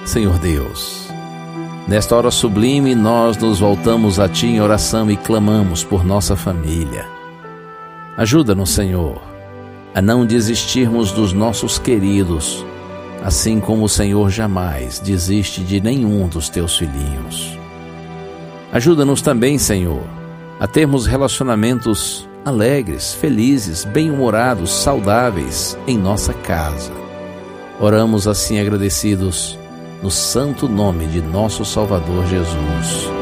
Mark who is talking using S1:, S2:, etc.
S1: Senhor Deus, nesta hora sublime nós nos voltamos a Ti em oração e clamamos por nossa família. Ajuda-nos, Senhor, a não desistirmos dos nossos queridos, assim como o Senhor jamais desiste de nenhum dos Teus filhinhos. Ajuda-nos também, Senhor, a termos relacionamentos alegres, felizes, bem-humorados, saudáveis em nossa casa. Oramos assim agradecidos no santo nome de nosso Salvador Jesus.